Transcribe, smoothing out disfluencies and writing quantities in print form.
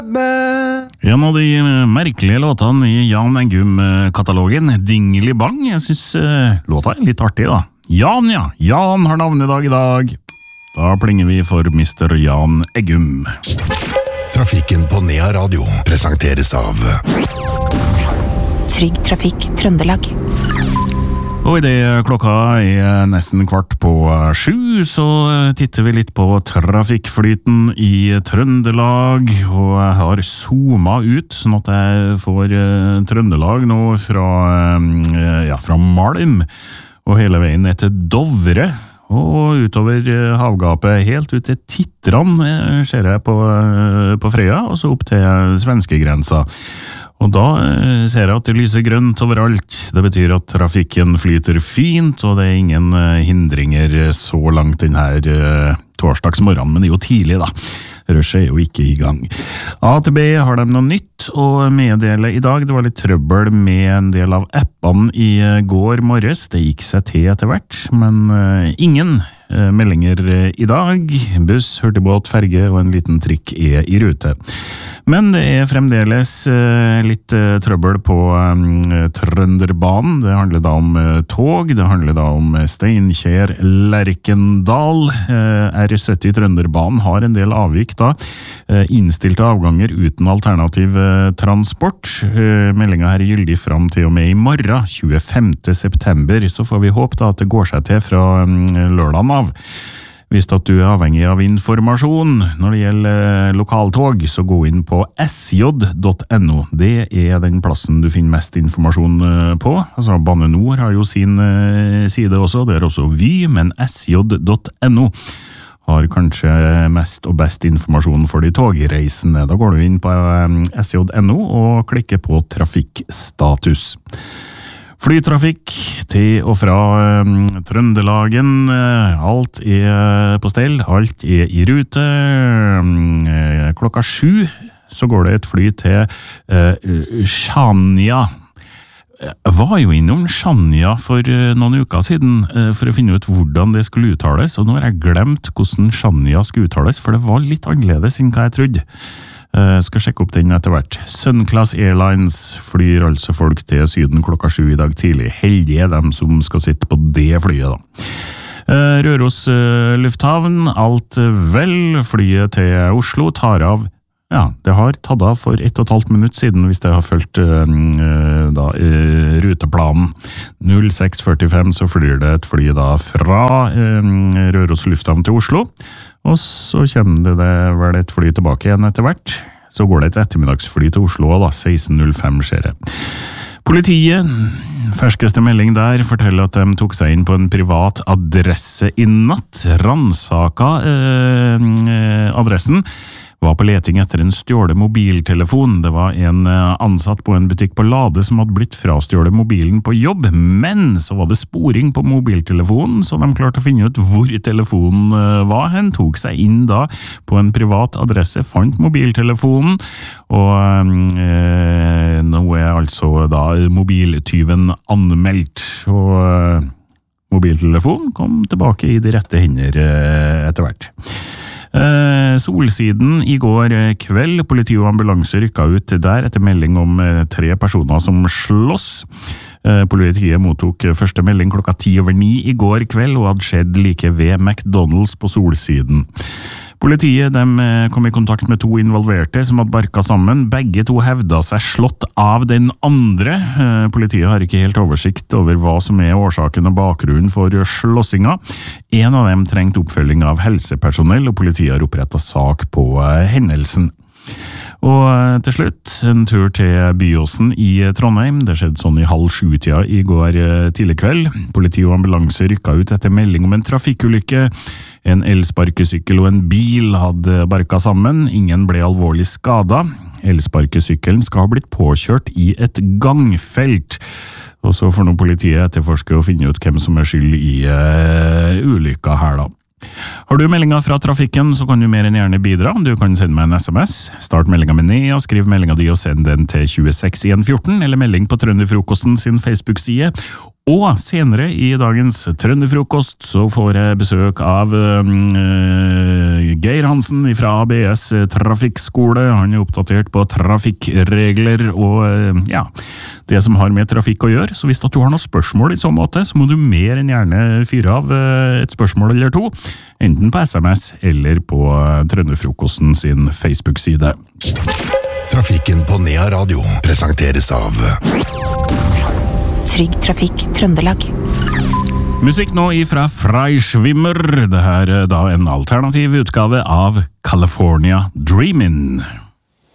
En av de merkelige låtene i Jan Eggum-katalogen, Dingeli Bang. Jeg synes låta er litt artig da. Jan, ja. Jan har navnedag i dag. Da plinger vi for Mr. Jan Eggum. Trafikken på Nea Radio presenteres av Trygg Trafikk Trøndelag. Og i det klokka er nesten 6:15, så titter vi litt på trafikkflyten i Trøndelag, og jeg har zoomet ut sånn at jeg får Trøndelag nå fra Malm og hele veien ned til Dovre og utover havgapet, helt ut til Titran ser jeg på Frøya, og så opp til svenskegrensa. Og da ser jeg at det lyser grønt overalt. Det betyr at trafikken flyter fint, og det er ingen hindringer så langt denne torsdagsmorgenen, men det er jo tidlig da. Rushet er jo ikke i gang. A til B har de noe nytt å meddele i dag. Det var litt trøbbel med en del av appene i går morges. Det gikk seg til etter hvert, men ingen meldinger i dag. Buss, hurtigbåt, ferge og en liten trikk er i rute. Men det er fremdeles litt trøbbel på Trønderbanen. Det handler da om tog, det handler da om Steinkjer, Lerkendal. R70 Trønderbanen har en del avvik da. Innstilte avganger uten alternativ transport. Meldingen her er gyldig frem til og med i morgen, 25. september. Så får vi håpe da at det går seg til fra lørdagen av. Hvis at du er avhengig av informasjon når det gjelder lokaltog, så gå inn på sj.no. Det er den plassen du finner mest informasjon på. Altså Bane Nor har jo sin side også, det er også Vy, men sj.no har kanskje mest og best informasjon for de togreisende. Da går du inn på sj.no og klikker på trafikkstatus. Flytrafikk til og fra Trøndelagen, alt er på stell, alt er i rute. Klokka 7 så går det et fly til Chania. Jeg var jo innom Chania for noen uker siden for å finne ut hvordan det skulle uttales, og nå har jeg glemt hvordan Chania skulle uttales, for det var litt annerledes enn hva jeg trodde. Skal sjekke opp den etter hvert. Sunclass Airlines flyr altså folk til Syden klokka 7 i dag tidlig. Heldige er dem som skal sitte på det flyet da. Røros lufthavn, alt vel. Flyet til Oslo tar av. Ja, det har tatt av for 1,5 minutt siden hvis det har fulgt ruteplanen. 06:45 så flyr det et fly da fra Røros lufthavn til Oslo, og så kommer det vel et fly tilbake igjen etter hvert. Så går det et ettermiddagsfly til Oslo da, 16:05 skjer det. Politiet, ferskeste melding der, forteller at de tok seg inn på en privat adresse i natt, ransaka adressen, var på leting etter en stjålet mobiltelefon. Det var en ansatt på en butikk på Lade som hadde blitt frastjålet mobilen på jobb, men så var det sporing på mobiltelefonen, så de klarte å finne ut hvor telefonen var hen, tok seg inn da på en privat adresse, fant mobiltelefonen, og nå er altså da mobiltyven anmeldt, og mobiltelefonen kom tilbake i de rette hender etter hvert. Solsiden i går kveld, politi og ambulanse rykket ut der etter melding om 3 personer som slåss. Politiet mottok første melding klokka 9:10 i går kveld og hadde skjedd like ved McDonald's på Solsiden. Politiet kom i kontakt med 2 involverte som hadde barka sammen. Begge 2 hevda seg slått av den andre. Politiet har ikke helt oversikt over hva som er årsaken og bakgrunnen for slåssinga. En av dem trengte oppfølging av helsepersonell, og politiet har opprettet sak på hendelsen. Og til slutt, en tur til Byåsen i Trondheim. Det skjedde sånn i 6:30 i går tidlig kveld. Politi og ambulanse rykket ut etter melding om en trafikkulykke. En elsparkesykkel og en bil hadde barka sammen. Ingen ble alvorlig skadet. Elsparkesykkelen skal ha blitt påkjørt i et gangfelt. Og så får nå politiet etterforske og finne ut hvem som er skyld i ulykka her da. Har du meldinger fra trafikken, så kan du mer enn gjerne bidra. Du kan sende meg en SMS. Start meldinga med Nea, skriv meldinga di og send den til 26114, eller melding på Trønderfrokosten sin Facebook-side. Og senere i dagens Trønderfrokost så får jeg besøk av Geir Hansen fra ABS Trafikkskole. Han er oppdatert på trafikkregler og det som har med trafikk å gjøre. Så hvis du har noen spørsmål i så måte, så må du mer enn gjerne fyre av et spørsmål eller to, enten på SMS eller på Trønderfrokosten sin Facebook-side. Trafikken på Nea Radio presenteres av Trygg Trafikk Trøndelag. Musikk nå ifra Freischwimmer. Det her da en alternativ utgave av California Dreamin'.